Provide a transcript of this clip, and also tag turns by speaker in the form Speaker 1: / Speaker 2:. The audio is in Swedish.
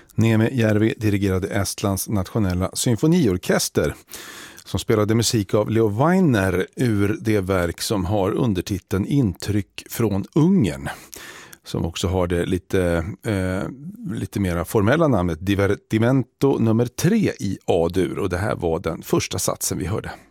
Speaker 1: Niemijärvi dirigerade Estlands nationella symfoniorkester som spelade musik av Leo Weiner ur det verk som har undertiteln Intryck från Ungern, som också har det lite mera formella namnet Divertimento nummer 3 i A-dur, och det här var den första satsen vi hörde.